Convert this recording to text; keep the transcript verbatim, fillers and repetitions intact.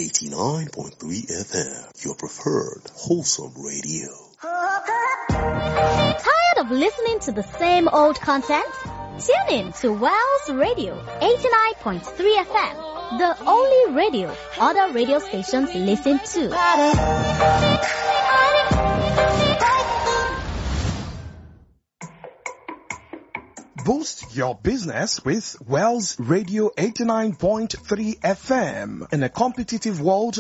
eighty-nine point three F M, your preferred wholesome radio. Tired of listening to the same old content? Tune in to Wells Radio eighty-nine point three F M, the only radio other radio stations listen to. Boost your business with Wells Radio eighty-nine point three F M. In a competitive world,